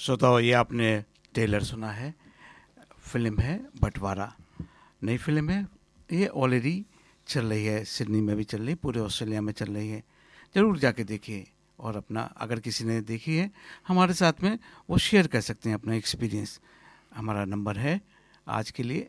श्रोताओ, ये आपने ट्रेलर सुना है। फिल्म है बंटवारा, नई फिल्म है। ये ऑलरेडी चल रही है, सिडनी में भी चल रही है, पूरे ऑस्ट्रेलिया में चल रही है। ज़रूर जाके देखिए और अपना, अगर किसी ने देखी है हमारे साथ में वो शेयर कर सकते हैं अपना एक्सपीरियंस। हमारा नंबर है आज के लिए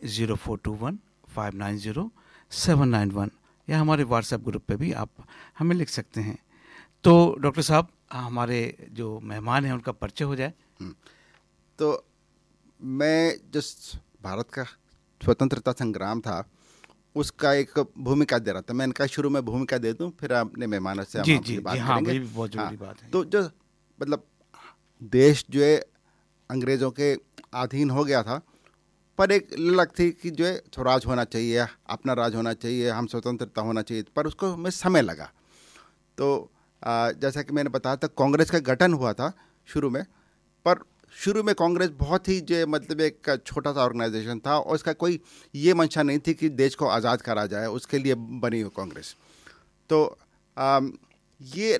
0421-590-791, या हमारे व्हाट्सएप ग्रुप पे भी आप हमें लिख सकते हैं। तो डॉक्टर साहब, हमारे जो मेहमान हैं उनका परिचय हो जाए। तो मैं जिस भारत का स्वतंत्रता संग्राम था उसका एक भूमिका दे रहा था। मैं इनका शुरू में भूमिका दे दूं, फिर अपने मेहमानों से जी हम जी बात जी, हाँ, करेंगे। वही बहुत जरूरी बात है। तो जो मतलब देश जो है अंग्रेज़ों के अधीन हो गया था, पर एक ललक थी कि जो है स्वराज होना चाहिए, अपना राज होना चाहिए, हम स्वतंत्रता होना चाहिए, पर उसको में समय लगा। तो जैसा कि मैंने बताया था, कांग्रेस का गठन हुआ था शुरू में, पर शुरू में कांग्रेस बहुत ही जो मतलब एक छोटा सा ऑर्गेनाइजेशन था और उसका कोई ये मंशा नहीं थी कि देश को आज़ाद करा जाए, उसके लिए बनी हो कांग्रेस। तो ये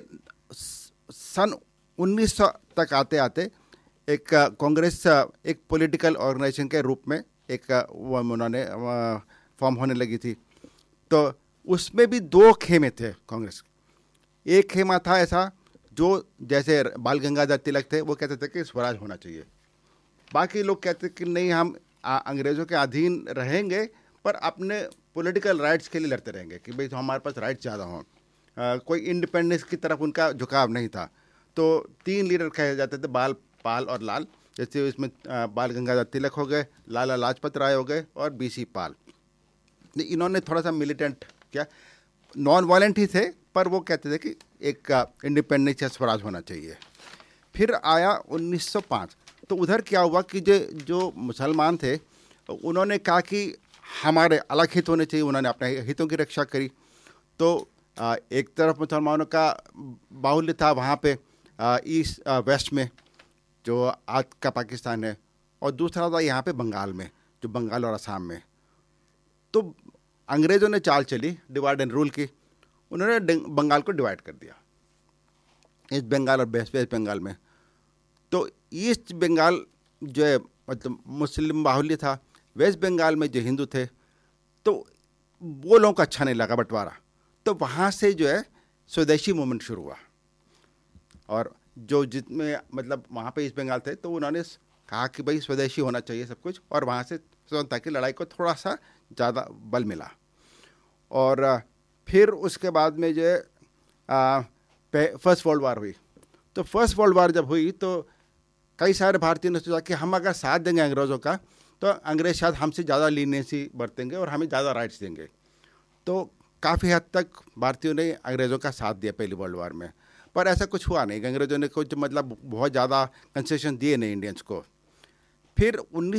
सन 1900 तक आते आते एक कांग्रेस एक पॉलिटिकल ऑर्गेनाइजेशन के रूप में एक वो उन्होंने फॉर्म होने लगी थी। तो उसमें भी दो खेमे थे कांग्रेस। एक खेमा था ऐसा जो जैसे बाल गंगाधर तिलक थे, वो कहते थे कि स्वराज होना चाहिए। बाकी लोग कहते कि नहीं, हम अंग्रेज़ों के अधीन रहेंगे पर अपने पॉलिटिकल राइट्स के लिए लड़ते रहेंगे, कि भाई तो हमारे पास राइट्स ज़्यादा हों। कोई इंडिपेंडेंस की तरफ उनका झुकाव नहीं था। तो तीन लीडर कहे जाते थे, बाल, पाल और लाल। जैसे इसमें बाल गंगाधर तिलक हो गए, लाला लाजपत राय हो गए और बीसी पाल। इन्होंने थोड़ा सा मिलिटेंट किया, नॉन वायलेंट ही थे, पर वो कहते थे कि एक इंडिपेंडेंस या स्वराज होना चाहिए। फिर आया 1905। तो उधर क्या हुआ कि जो मुसलमान थे उन्होंने कहा कि हमारे अलग हित होने चाहिए, उन्होंने अपने हितों की रक्षा करी। तो एक तरफ मुसलमानों का बाहुल्य था वहाँ पे ईस्ट वेस्ट में, जो आज का पाकिस्तान है, और दूसरा था यहाँ पे बंगाल में, जो बंगाल और असम में। तो अंग्रेज़ों ने चाल चली डिवाइड एंड रूल की। उन्होंने बंगाल को डिवाइड कर दिया, ईस्ट बंगाल और वेस्ट बंगाल में। तो ईस्ट बंगाल जो है मतलब मुस्लिम बाहुल्य था, वेस्ट बंगाल में जो हिंदू थे, तो वो लोगों को अच्छा नहीं लगा बंटवारा। तो वहाँ से जो है स्वदेशी मूवमेंट शुरू हुआ। और जो जितने मतलब वहाँ पे ईस्ट बंगाल थे, तो उन्होंने कहा कि भाई स्वदेशी होना चाहिए सब कुछ, और वहाँ से स्वतंत्रता की लड़ाई को थोड़ा सा ज़्यादा बल मिला। और फिर उसके बाद में जो है फर्स्ट वर्ल्ड वार हुई। तो फर्स्ट वर्ल्ड वार जब हुई तो कई सारे भारतीयों ने सोचा कि हम अगर साथ देंगे अंग्रेज़ों का, तो अंग्रेज़ शायद हमसे ज़्यादा लीनियंसी बरतेंगे और हमें ज़्यादा राइट्स देंगे। तो काफ़ी हद तक भारतीयों ने अंग्रेज़ों का साथ दिया पहली वर्ल्ड वार में, पर ऐसा कुछ हुआ नहीं। अंग्रेज़ों ने कुछ मतलब बहुत ज़्यादा कंसेशन दिए नहीं इंडियंस को। फिर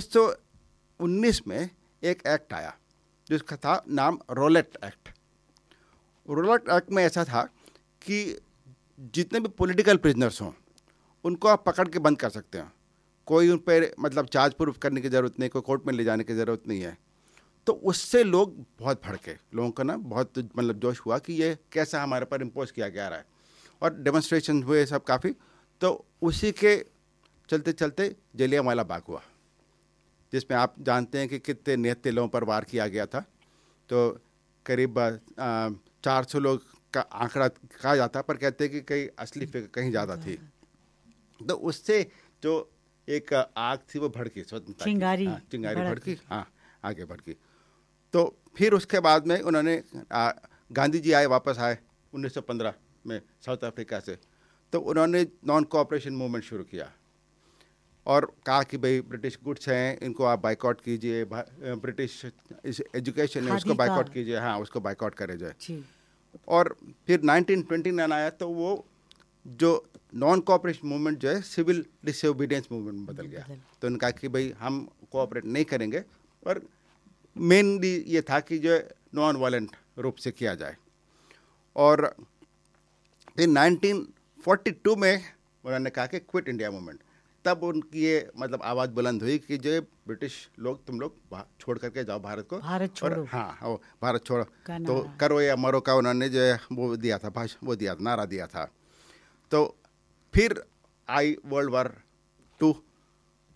1919 में एक एक्ट आया जिसका था नाम रोलेट एक्ट। रोलेट एक्ट में ऐसा था कि जितने भी पॉलिटिकल प्रिजनर्स हों उनको आप पकड़ के बंद कर सकते हैं। कोई उन पर मतलब चार्ज प्रूफ करने की ज़रूरत नहीं, कोई कोर्ट में ले जाने की ज़रूरत नहीं है। तो उससे लोग बहुत भड़के, लोगों का ना बहुत मतलब जोश हुआ कि ये कैसा हमारे पर इम्पोज किया जा रहा है, और डेमोन्स्ट्रेशन हुए सब काफ़ी। तो उसी के चलते चलते जलियांवाला बाग हुआ, जिसमें आप जानते हैं कि कितने निहत्थे लोगों पर वार किया गया था। तो करीब 400 लोग का आंकड़ा कहा जाता, पर कहते हैं कि कई असली फिगर कहीं ज़्यादा थी। तो उससे जो एक आग थी वो भड़की, स्वतंत्रता चिंगारी भड़की, हाँ आगे भड़की। तो फिर उसके बाद में उन्होंने गांधी जी आए, वापस आए 1915 में साउथ अफ्रीका से। तो उन्होंने नॉन कोऑपरेशन मूवमेंट शुरू किया और कहा कि भाई ब्रिटिश गुड्स हैं, इनको आप बाइकआउट कीजिए, ब्रिटिश एजुकेशन है उसको बाइकआउट कीजिए, हाँ उसको बाइकआउट करे जाए। और फिर 1929 आया तो वो जो नॉन कोऑपरेशन मूवमेंट जो है सिविल डिसोबीडियंस मूवमेंट में बदल गया। तो उन्होंने कहा कि भाई हम कोऑपरेट नहीं करेंगे, पर मेनली ये था कि जो नॉन वायलेंट रूप से किया जाए। और फिर 1942 में उन्होंने कहा कि क्विट इंडिया मूवमेंट। तब उनकी ये मतलब आवाज़ बुलंद हुई कि जो ब्रिटिश लोग, तुम लोग छोड़ करके जाओ भारत को, भारत छोड़ो, और हाँ भारत छोड़ो, तो करो या मरो का उन्होंने जो है वो दिया था, नारा दिया था। तो फिर आई वर्ल्ड वार 2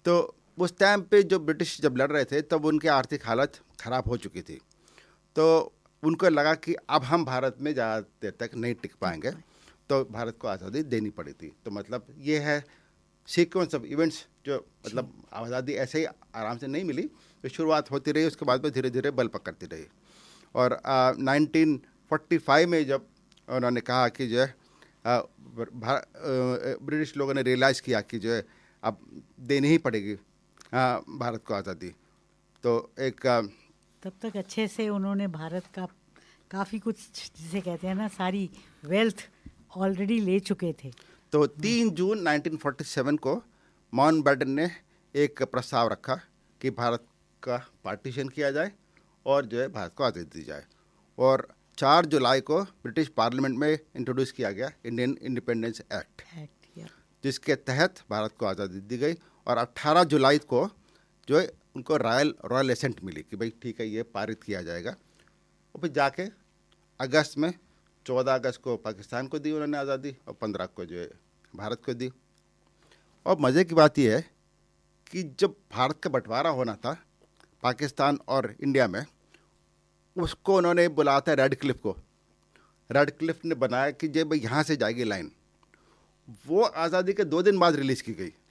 तो उस टाइम पे जो ब्रिटिश जब लड़ रहे थे तब उनकी आर्थिक हालत ख़राब हो चुकी थी, तो उनको लगा कि अब हम भारत में ज़्यादा देर तक नहीं टिक पाएंगे, तो भारत को आज़ादी देनी पड़ी थी। तो मतलब ये है सीक्वेंस ऑफ इवेंट्स, जो मतलब आज़ादी ऐसे ही आराम से नहीं मिली, तो शुरुआत होती रही, उसके बाद में धीरे धीरे बल पकड़ती रही। और 1945 में जब उन्होंने कहा कि जो है ब्रिटिश लोगों ने रियलाइज़ किया कि जो है अब देनी ही पड़ेगी भारत को आज़ादी, तो एक तब तक अच्छे से उन्होंने भारत का काफ़ी कुछ, जिसे कहते हैं ना, सारी वेल्थ ऑलरेडी ले चुके थे। तो 3 जून 1947 को माउंटबेटन ने एक प्रस्ताव रखा कि भारत का पार्टीशन किया जाए और जो है भारत को आज़ादी दी जाए, और 4 जुलाई को ब्रिटिश पार्लियामेंट में इंट्रोड्यूस किया गया इंडियन इंडिपेंडेंस एक्ट, जिसके तहत भारत को आज़ादी दी गई। और 18 जुलाई को जो है उनको रॉयल एसेंट मिली कि भाई ठीक है ये पारित किया जाएगा। और फिर जाके अगस्त में 14 अगस्त को पाकिस्तान को दी उन्होंने आज़ादी, और 15 को जो है भारत को दी। और मज़े की बात यह है कि जब भारत का बंटवारा होना था पाकिस्तान और इंडिया में, उसको उन्होंने बुलाया था रेड क्लिफ को। रेड क्लिफ ने बनाया कि जब यहाँ से जाएगी लाइन, वो आज़ादी के 2 दिन बाद रिलीज़ की गई।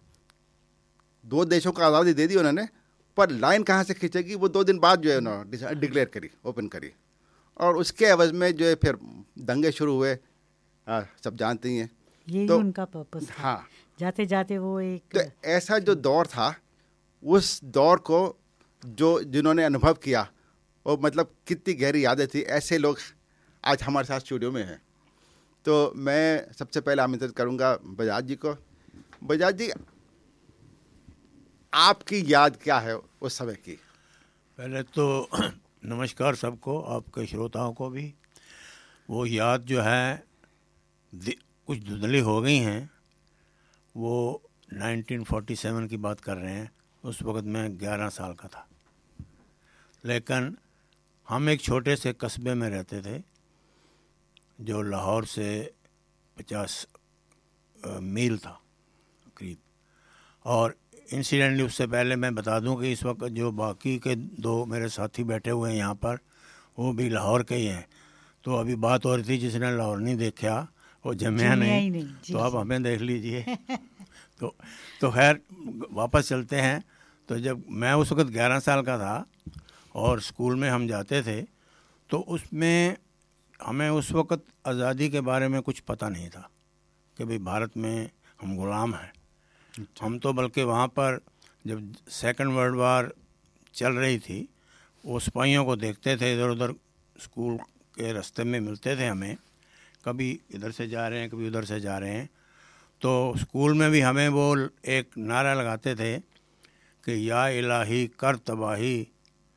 2 देशों को आज़ादी दे दी उन्होंने, पर लाइन कहाँ से खींचेगी वो 2 दिन बाद जो है उन्होंने डिक्लेयर करी, ओपन करी। और उसके एवज में जो है फिर दंगे शुरू हुए, सब जानते ही हैं। यही तो उनका पर्पस था। हाँ, जाते जाते वो एक, तो ऐसा जो दौर था, उस दौर को जो जिन्होंने अनुभव किया, वो मतलब कितनी गहरी यादें थी। ऐसे लोग आज हमारे साथ स्टूडियो में हैं। तो मैं सबसे पहले आमंत्रित करूंगा बजाज जी को। बजाज जी, आपकी याद क्या है उस समय की? पहले तो नमस्कार सबको, आपके श्रोताओं को भी। वो याद जो है कुछ धुंधली हो गई हैं। वो 1947 की बात कर रहे हैं। उस वक़्त मैं 11 साल का था, लेकिन हम एक छोटे से कस्बे में रहते थे जो लाहौर से 50 मील था करीब। और इंसिडेंटली उससे पहले मैं बता दूं कि इस वक्त जो बाकी के 2 मेरे साथी बैठे हुए हैं यहाँ पर, वो भी लाहौर के ही हैं। तो अभी बात हो रही थी, जिसने लाहौर नहीं देखा वो जमिया नहीं, तो आप हमें देख लीजिए। तो खैर वापस चलते हैं। तो जब मैं उस वक्त 11 साल का था और स्कूल में हम जाते थे, तो उसमें हमें उस वक्त आज़ादी के बारे में कुछ पता नहीं था कि भाई भारत में हम गुलाम हैं। हम तो बल्कि वहाँ पर जब सेकंड वर्ल्ड वार चल रही थी, वो सिपाहियों को देखते थे, इधर उधर स्कूल के रास्ते में मिलते थे हमें, कभी इधर से जा रहे हैं कभी उधर से जा रहे हैं। तो स्कूल में भी हमें वो एक नारा लगाते थे कि या इलाही कर तबाही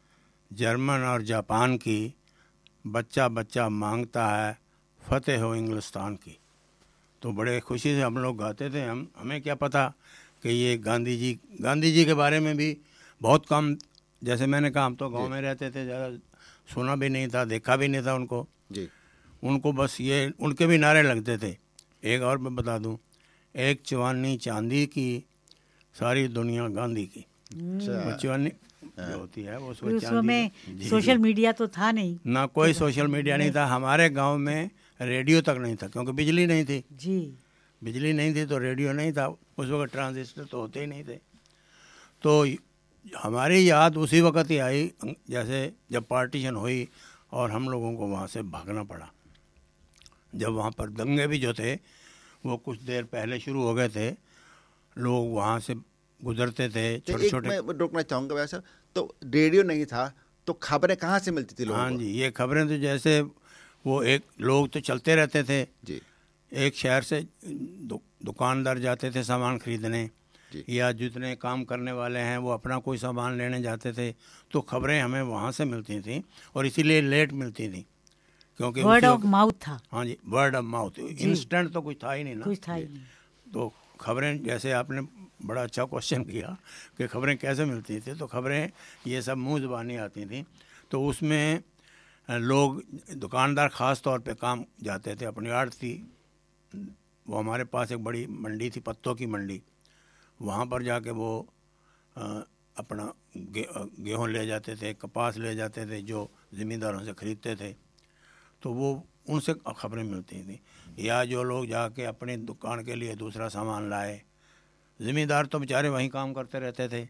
जर्मन और जापान की, बच्चा बच्चा मांगता है फतेह हो इंग्लिस्तान की। तो बड़े खुशी से हम लोग गाते थे। हमें क्या पता कि ये गांधी जी के बारे में भी बहुत कम, जैसे मैंने कहा हम तो गांव में रहते थे, ज़्यादा सुना भी नहीं था, देखा भी नहीं था उनको जी। उनको बस ये उनके भी नारे लगते थे। एक और मैं बता दूं, एक चवानी चांदी की, सारी दुनिया गांधी की। वो चवानी जो होती है वो उस समय सोशल मीडिया तो था नहीं ना, कोई सोशल मीडिया नहीं था। हमारे गांव में रेडियो तक नहीं था, क्योंकि बिजली नहीं थी जी। बिजली नहीं थी तो रेडियो नहीं था। उस वक्त ट्रांजिस्टर तो होते ही नहीं थे। तो हमारी याद उसी वक्त ही आई जैसे जब पार्टीशन हुई और हम लोगों को वहाँ से भागना पड़ा। जब वहाँ पर दंगे भी जो थे वो कुछ देर पहले शुरू हो गए थे, लोग वहाँ से गुजरते थे छोटे छोटे। मैं रोकना चाहूँगा, वैसा तो रेडियो नहीं था, तो खबरें कहाँ से मिलती थी लोगों को? हाँ जी, ये खबरें तो जैसे वो एक लोग तो चलते रहते थे जी। एक शहर से दुकानदार जाते थे सामान खरीदने, या जितने काम करने वाले हैं वो अपना कोई सामान लेने जाते थे, तो खबरें हमें वहाँ से मिलती थी और इसीलिए लेट मिलती थी, क्योंकि वर्ड ऑफ माउथ था। हाँ जी, वर्ड ऑफ माउथ। इंस्टेंट तो कुछ था ही नहीं ना, कुछ था ही नहीं। तो खबरें, जैसे आपने बड़ा अच्छा क्वेश्चन किया कि खबरें कैसे मिलती थी, तो खबरें ये सब मुँह ज़बानी आती थी। तो उसमें लोग, दुकानदार ख़ास तौर पे काम जाते थे, अपनी आड़ थी वो, हमारे पास एक बड़ी मंडी थी, पत्तों की मंडी, वहाँ पर जाके वो अपना गेहूँ ले जाते थे, कपास ले जाते थे, जो ज़मींदारों से ख़रीदते थे, तो वो उनसे खबरें मिलती थी। या जो लोग जाके अपनी दुकान के लिए दूसरा सामान लाए, ज़मींदार तो बेचारे वहीं काम करते रहते थे,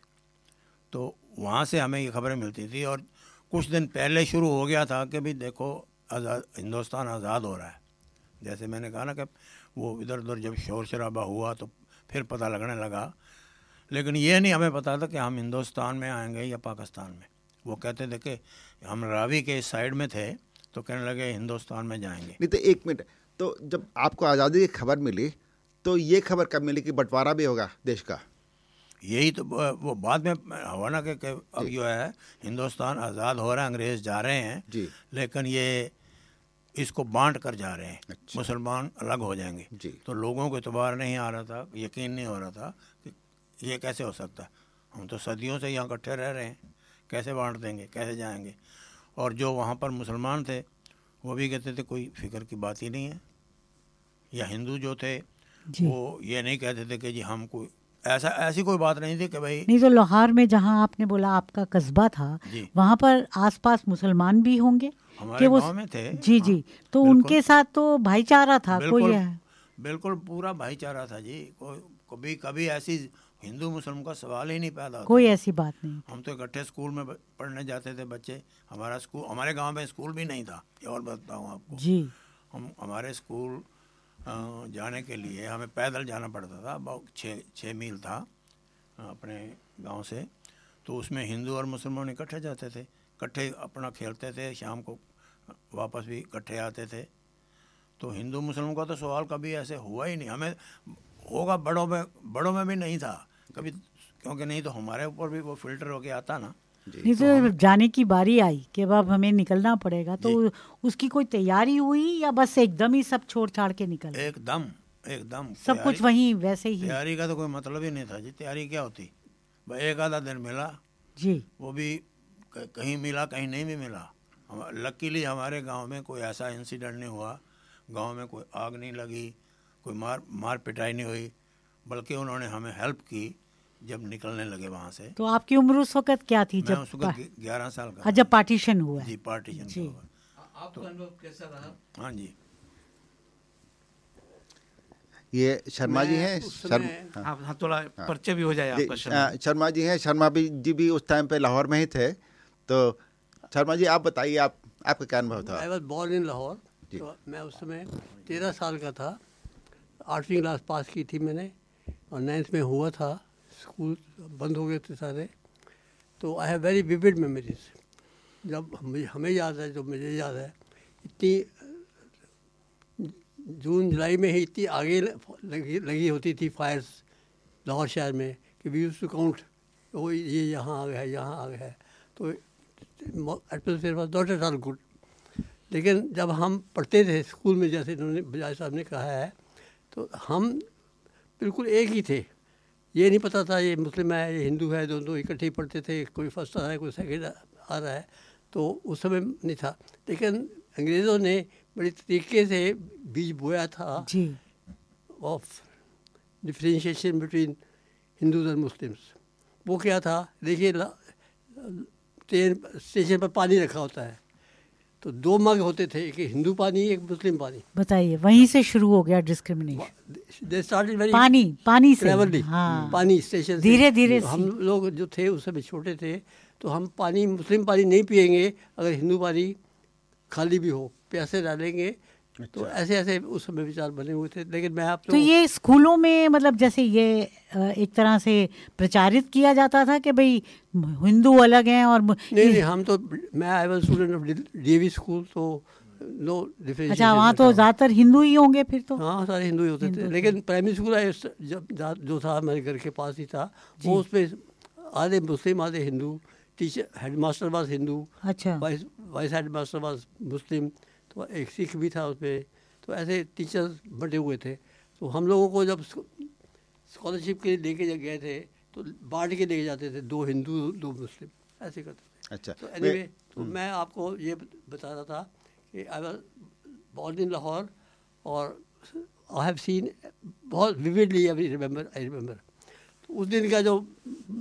तो वहाँ से हमें ये खबरें मिलती थी। और कुछ दिन पहले शुरू हो गया था कि भाई देखो हिंदुस्तान आज़ाद हो रहा है। जैसे मैंने कहा ना कि वो इधर उधर जब शोर शराबा हुआ तो फिर पता लगने लगा, लेकिन ये नहीं हमें पता था कि हम हिंदुस्तान में आएंगे या पाकिस्तान में। वो कहते थे कि हम रावी के इस साइड में थे, तो कहने लगे हिंदुस्तान में जाएंगे। नहीं तो एक मिनट, तो जब आपको आज़ादी की खबर मिली तो ये खबर कब मिली कि बंटवारा भी होगा देश का? यही तो वो बाद में हुआ ना कि अब जो है हिंदुस्तान आज़ाद हो रहा है, अंग्रेज़ जा रहे हैं जी, लेकिन ये इसको बांट कर जा रहे हैं। अच्छा। मुसलमान अलग हो जाएंगे जी। तो लोगों को इतबार नहीं आ रहा था, यकीन नहीं हो रहा था कि ये कैसे हो सकता है, हम तो सदियों से यहाँ इकट्ठे रह रहे हैं, कैसे बांट देंगे, कैसे जाएंगे। और जो वहाँ पर मुसलमान थे वो भी कहते थे कोई फ़िक्र की बात ही नहीं है। या हिंदू जो थे वो ये नहीं कहते थे कि जी हम कोई ऐसी कोई बात नहीं थी कि भाई। नहीं तो लाहौर में जहाँ आपने बोला आपका कस्बा था, वहाँ पर आसपास मुसलमान भी होंगे हमारे गांव में थे। जी हाँ, जी, तो उनके साथ तो भाईचारा था। बिल्कुल, कोई बिल्कुल पूरा भाईचारा था जी। कभी ऐसी हिंदू मुस्लिम का सवाल ही नहीं पैदा होता, कोई ऐसी बात नहीं। हम तो इकट्ठे स्कूल में पढ़ने जाते थे बच्चे। हमारे गांव में स्कूल भी नहीं था, ये और बताऊँ आपको जी। हमारे स्कूल जाने के लिए हमें पैदल जाना पड़ता था, about 6 मील था अपने गांव से। तो उसमें हिंदू और मुसलमान इकट्ठे जाते थे, इकट्ठे अपना खेलते थे, शाम को वापस भी इकट्ठे आते थे। तो हिंदू मुसलमान का तो सवाल कभी ऐसे हुआ ही नहीं। हमें होगा बड़ों में भी नहीं था कभी, क्योंकि नहीं तो हमारे ऊपर भी वो फिल्टर होके आता ना। नहीं तो जाने की बारी आई कि अब हमें निकलना पड़ेगा, तो उसकी कोई तैयारी हुई या बस एकदम ही सब छोड़ छाड़ के निकल? एकदम सब कुछ वहीं वैसे ही। तैयारी का तो कोई मतलब ही नहीं था जी। तैयारी क्या होती, भाई एक आधा दिन मिला जी, वो भी कहीं मिला कहीं नहीं भी मिला। लकीली हमारे गांव में कोई ऐसा इंसिडेंट नहीं हुआ, गांव में कोई आग नहीं लगी, कोई मार पिटाई नहीं हुई, बल्कि उन्होंने हमें हेल्प की जब निकलने लगे वहाँ से। तो आपकी उम्र उस वक्त क्या थी जब? उस वक्त 11 साल का। जब पार्टीशन हुआ? जी, पार्टीशन हुआ। आपका अनुभव कैसा रहा? हाँ जी, ये शर्मा जी हैं, हाँ, थोड़ा परिचय भी हो जाए आपका। शर्मा जी हैं, शर्मा जी भी उस टाइम पे लाहौर में ही थे। तो शर्मा जी आप बताइए, आपका क्या अनुभव था? I was born in Lahore. तो मैं उस समय 13 साल का था, 8वीं क्लास पास की थी मैंने, और 9th में हुआ था, स्कूल बंद हो गए थे सारे। तो I have very vivid memories. जब हमें याद है, जो मुझे याद है, इतनी जून जुलाई में ही इतनी आगे लगी होती थी फायर्स लाहौर शहर में कि वी यूज्ड टू काउंट, वो ये यहाँ आ गया है, यहाँ आ गया है। तो atmosphere was not at all good. लेकिन जब हम पढ़ते थे स्कूल में, जैसे इन्होंने बजाज साहब ने कहा है, तो हम बिल्कुल एक ही थे। ये नहीं पता था ये मुस्लिम है ये हिंदू है, दोनों इकट्ठे ही पढ़ते थे, कोई फर्स्ट आ रहा है कोई सेकंड आ रहा है, तो उस समय नहीं था। लेकिन अंग्रेज़ों ने बड़े तरीके से बीज बोया था ऑफ डिफ्रेंशिएशन बिटवीन हिंदूज और मुस्लिम्स। वो क्या था, देखिए ट्रेन स्टेशन पर पानी रखा होता है, तो 2 मग होते थे, एक हिंदू पानी एक मुस्लिम पानी। बताइए, वहीं से शुरू हो गया डिस्क्रिमिनेशन। पानी से, हाँ, पानी स्टेशन धीरे धीरे। हम लोग जो थे उस समय छोटे थे, तो हम पानी मुस्लिम पानी नहीं पिएंगे अगर हिंदू पानी खाली भी हो, प्यासे डालेंगे। तो ऐसे ऐसे उस समय विचार बने हुए थे। लेकिन मैं आप तो ये स्कूलों में मतलब जैसे ये एक तरह से प्रचारित किया जाता था कि भाई हिंदू अलग हैं और नहीं, हम तो मैं I was student of DAV school, तो नो डिफरेंशिएशन। अच्छा, वहाँ तो ज़्यादातर हिंदू ही होंगे फिर तो? हाँ, सारे हिंदू ही होते थे। लेकिन प्राइमरी स्कूल जो था हमारे घर के पास ही था, वो उसमें आधे मुस्लिम आधे Hindu. Teacher headmaster was Hindu, अच्छा, वाइस हेडमास्टर वाज मुस्लिम, तो एक सिख भी था उसमें। तो ऐसे टीचर्स बटे हुए थे। तो हम लोगों को जब स्कॉलरशिप के लिए लेके गए थे तो बांट के लेके जाते थे, 2 हिंदू 2 मुस्लिम, ऐसे करते थे। अच्छा, तो एनीवे, तो मैं आपको ये बता रहा था कि I was born in Lahore, और आई हैव सीन बहुत विविडली आई रिमेंबर। तो उस दिन का जो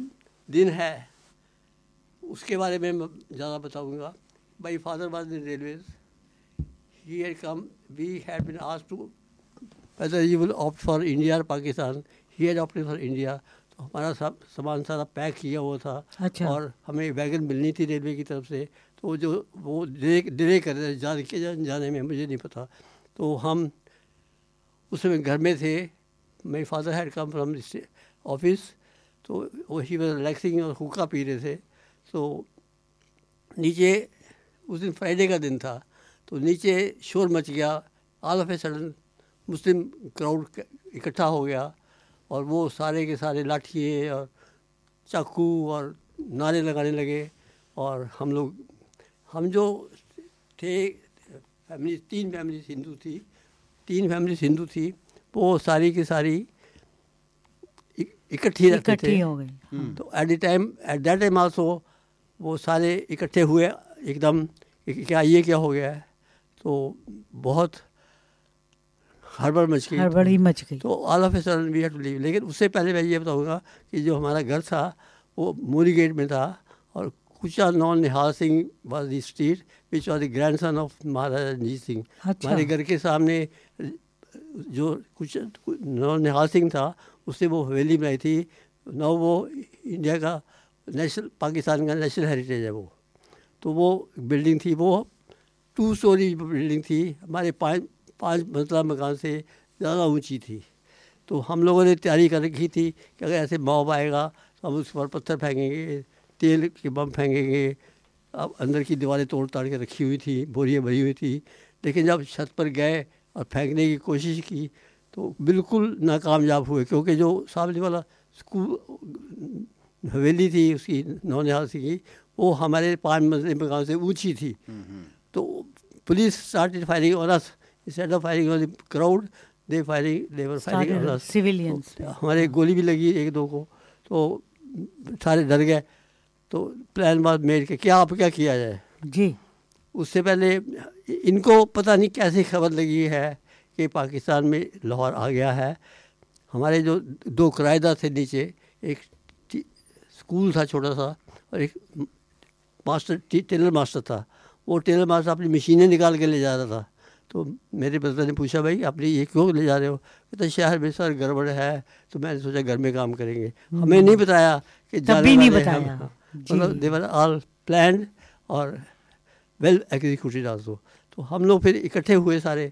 दिन है उसके बारे में मैं ज़्यादा बताऊंगा. My father was in railways. He had come, we had been asked to whether you will opt for India or Pakistan. He had opted for India. तो हमारा सब सामान सारा पैक किया हुआ था. अच्छा. और हमें वैगन मिलनी थी रेलवे की तरफ से. तो जो वो डिले कर रहे थे जाने में, मुझे नहीं पता. तो हम उस समय घर में थे. My father had come from office. तो वो ही वाज रिलैक्सिंग और हुक्का पी रहे थे. तो नीचे उस दिन फ्राइडे का दिन था. तो नीचे शोर मच गया. All of a sudden Muslim crowd इकट्ठा हो गया और वो सारे के सारे लाठिए और चाकू और नारे लगाने लगे. और हम जो थे फैमिली, 3 फैमिली हिंदू थी, वो सारी की सारी इकट्ठी रहते थे. हो गई. तो एट दैट टाइम आल्सो वो सारे इकट्ठे हुए एकदम. क्या ये क्या हो गया है. तो बहुत हड़बड़ी मच गई. तो all of a sudden we had to leave. लेकिन उससे पहले मैं ये बताऊंगा कि जो हमारा घर था वो मोरी गेट में था. और कुचा non Nihal Singh was the street which was the grandson of महाराजा रणजीत सिंह. हमारे घर के सामने जो कुछ नॉन निहाल सिंह था उससे वो हवेली बनाई थी. ना वो इंडिया का पाकिस्तान का नेशनल हेरिटेज है वो. तो वो बिल्डिंग थी, वो 2 स्टोरी बिल्डिंग थी. हमारे 5 मंजिला मकान से ज़्यादा ऊंची थी. तो हम लोगों ने तैयारी कर रखी थी कि अगर ऐसे मॉब आएगा तो हम उस पर पत्थर फेंकेंगे, तेल के बम फेंकेंगे. अब अंदर की दीवारें तोड़ ताड़ के रखी हुई थी, बोरियाँ भरी हुई थी. लेकिन जब छत पर गए और फेंकने की कोशिश की तो बिल्कुल नाकामयाब हुए. क्योंकि जो सामने वाला स्कूल हवेली थी उसकी नौनिहाल सिंह की, वो हमारे 5 मंजिले मकान से ऊँची थी. तो police started firing on us. Instead of firing on the crowd, they were firing on us. Civilians. तो हमारे गोली भी लगी 1-2 को. तो सारे डर गए. तो प्लान बाद मेड के क्या किया जाए जी. उससे पहले इनको पता नहीं कैसी खबर लगी है कि पाकिस्तान में लाहौर आ गया है. हमारे जो 2 किराएदार थे नीचे, एक स्कूल था छोटा सा और एक टेलर मास्टर था. वो टेलर मास्टर अपनी मशीनें निकाल के ले जा रहा था. तो मेरे ब्रदर ने पूछा, भाई अपनी ये क्यों ले जा रहे हो. कहते शहर में सर गड़बड़ है. तो मैंने सोचा घर में काम करेंगे. हमें नहीं बताया कि तभी नहीं बताया. मतलब दे वर ऑल प्लान्ड और वेल एग्जीक्यूटेड आल्सो. तो हम लोग फिर इकट्ठे हुए सारे.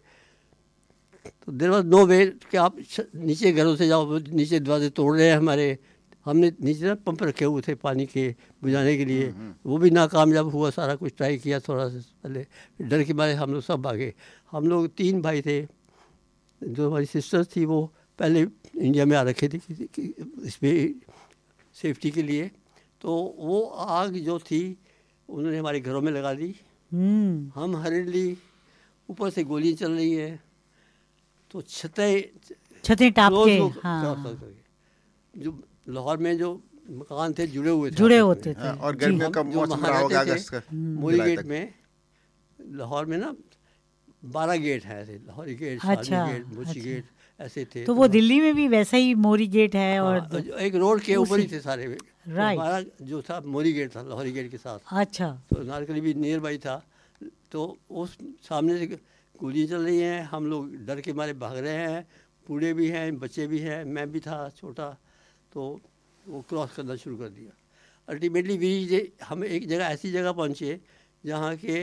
तो देयर वाज नो वे कि आप नीचे घरों से जाओ, नीचे दरवाजे तोड़ रहे हैं हमारे. हमने नीचे ना पंप रखे हुए थे पानी के बुझाने के लिए. वो भी नाकामयाब हुआ. सारा कुछ ट्राई किया थोड़ा सा पहले. डर के मारे हम लोग सब भागे. हम लोग 3 भाई थे. जो हमारी सिस्टर्स थी वो पहले इंडिया में आ रखे थे इसमें सेफ्टी के लिए. तो वो आग जो थी उन्होंने हमारे घरों में लगा दी. हम हरिडली ऊपर से गोलियाँ चल रही हैं. तो छतें टाप के. हाँ. जो लाहौर में जो मकान थे जुड़े होते थे. और गर्मियों का मौसम रहा होगा अगस्त का. मोरी गेट में लाहौर में ना 12 गेट हैं ऐसे. लाहौरी गेट, शादी गेट, मुंशी गेट ऐसे थे. तो वो दिल्ली में भी वैसा ही मोरी गेट है. और एक रोड के ऊपर ही थे सारे. राइट. हमारा जो था मोरी गेट था लाहौरी गेट के साथ. अच्छा. तो नारकली भी नियर बाई था. तो उस सामने से गोलियाँ चल रही हैं. हम लोग डर के मारे भाग रहे हैं. बूढ़े भी हैं, बच्चे भी हैं, मैं भी था छोटा. तो वो क्रॉस करना शुरू कर दिया. अल्टीमेटली हम एक जगह ऐसी जगह पहुँचे जहाँ के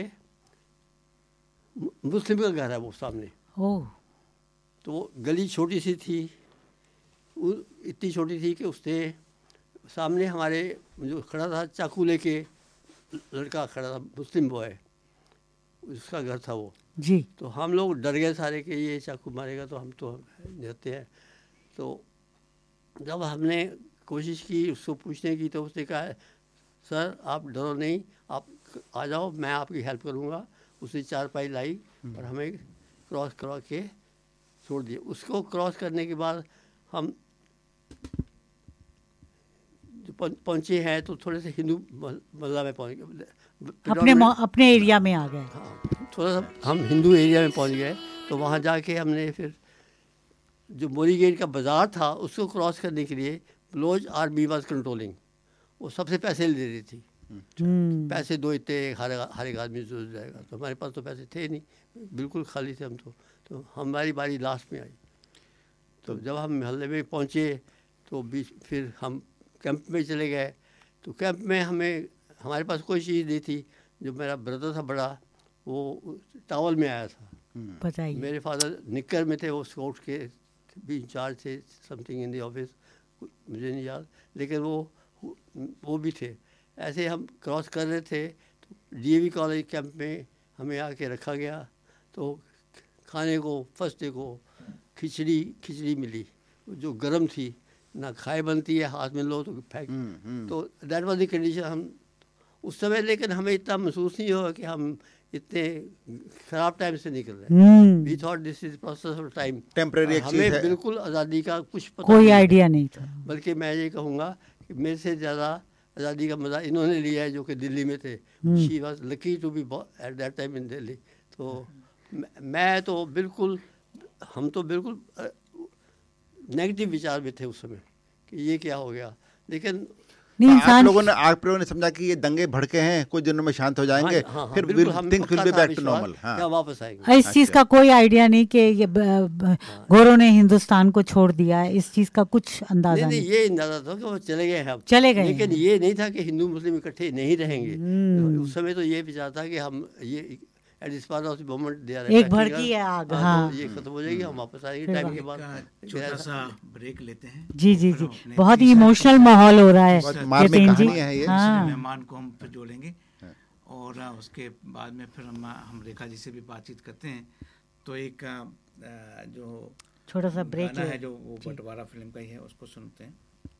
मुस्लिम का घर है वो सामने. तो वो गली छोटी सी थी. इतनी छोटी थी कि उसने सामने हमारे जो खड़ा था चाकू लेके लड़का खड़ा था, मुस्लिम बॉय, उसका घर था वो जी. तो हम लोग डर गए सारे कि ये चाकू मारेगा तो हम तो रहते हैं. तो जब हमने कोशिश की उसको पूछने की तो उसने कहा सर आप डरो नहीं, आप आ जाओ, मैं आपकी हेल्प करूँगा. उसने 4 पाई लाई और हमें क्रॉस करवा के छोड़ दिया. उसको क्रॉस करने के बाद हम जो पहुँचे हैं तो थोड़े से हिंदू मल्ला में पहुँच गए. अपने एरिया में आ गए. हाँ, थोड़ा सा हम हिंदू एरिया में पहुँच गए. तो वहाँ जाके हमने फिर जो मोरी गेट का बाज़ार था उसको क्रॉस करने के लिए बलोच आर्मी वाज कंट्रोलिंग. वो सबसे पैसे ले रही थी। पैसे दो इतने, हर एक आदमी जो जाएगा। तो हमारे पास तो पैसे थे नहीं, बिल्कुल खाली थे हम। तो हमारी बारी लास्ट में आई। तो जब हम मोहल्ले में पहुँचे तो फिर हम कैंप में चले गए। तो कैंप में हमारे पास कोई चीज़ नहीं थी। जो मेरा ब्रदर था बड़ा, वो टावल में आया था। बताइए। मेरे फादर निक्कर में थे, वो स्काउट के भी इंचार्ज थे, समथिंग इन द ऑफिस, मुझे नहीं याद, लेकिन वो भी थे। ऐसे हम क्रॉस कर रहे थे तो डीएवी कॉलेज कैंप में हमें आके रखा गया। तो खाने को फर्स्ट डे को खिचड़ी मिली जो गर्म थी, ना खाए बनती है, हाथ में लो तो फेंक। तो दैट वाज द कंडीशन। हम उस समय, लेकिन हमें इतना महसूस नहीं हुआ कि हम इतने खराब टाइम से निकल रहे हैं। We thought this is process of time, temporary. हमें बिल्कुल आज़ादी का कुछ पता कोई आइडिया नहीं था। बल्कि मैं ये कहूँगा कि मेरे से ज़्यादा आज़ादी का मज़ा इन्होंने लिया है जो कि दिल्ली में थे। She was lucky to be at that time in Delhi. तो मैं तो बिल्कुल, हम तो बिल्कुल नेगेटिव विचार में थे उस समय कि ये क्या हो गया। लेकिन आप लोगों ने समझा कि ये दंगे भड़के हैं, कुछ दिनों में शांत हो जाएंगे। फिर things will be back to normal. हाँ, वापस आएंगे। इस चीज का कोई आइडिया नहीं कि ये गोरों ने हिंदुस्तान को छोड़ दिया है, इस चीज का कुछ अंदाजा नहीं। ये अंदाजा था कि वो चले गए हैं, चले गए, लेकिन ये नहीं था कि हिंदू मुस्लिम इकट्ठे नहीं रहेंगे। उस समय तो ये विचार था कि हम ये एक भड़की है आग। हाँ, ये खत्म हो जाएगी, हम वापस आएंगे टाइम के बाद। छोटा सा ब्रेक लेते हैं। जी जी जी, बहुत ही इमोशनल माहौल हो रहा है। मेहमान को हम फिर जोड़ेंगे और उसके बाद में फिर हम रेखा जी से भी बातचीत करते हैं। तो एक जो छोटा सा ब्रेक है जो वो बंटवारा फिल्म का ही है, उसको सुनते हैं।